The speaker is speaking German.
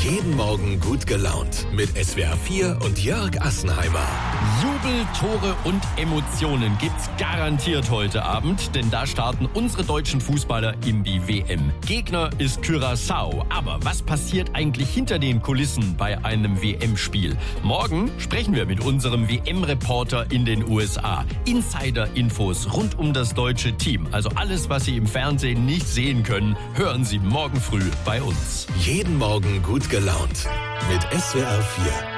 Jeden Morgen gut gelaunt mit SWR 4 und Jörg Assenheimer. Jubel, Tore und Emotionen gibt's garantiert heute Abend, denn da starten unsere deutschen Fußballer in die WM. Gegner ist Curaçao, aber was passiert eigentlich hinter den Kulissen bei einem WM-Spiel? Morgen sprechen wir mit unserem WM-Reporter in den USA. Insider-Infos rund um das deutsche Team, also alles, was Sie im Fernsehen nicht sehen können, hören Sie morgen früh bei uns. Jeden Morgen gut gelaunt mit SWR 4.